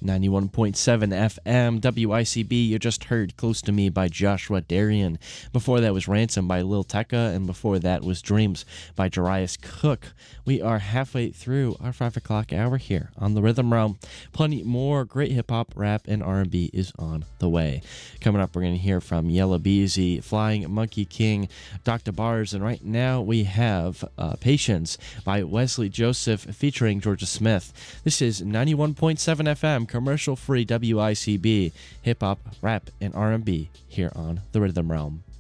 91.7 FM WICB. You just heard Close to Me by Joshua Darian. Before that was Ransom by Lil Tecca, and before that was Dreams by Darius Cook. We are halfway through our 5 o'clock hour here on the Rhythm Realm. Plenty more great hip-hop, rap, and R&B is on the way. Coming up, we're going to hear from Yella Beezy, Flying Monkey King, Dr. Bars, and right now we have Patience by Wesley Joseph featuring Georgia Smith. This is 91.7 FM, commercial-free WICB, hip-hop, rap, and R&B here on the Rhythm Realm.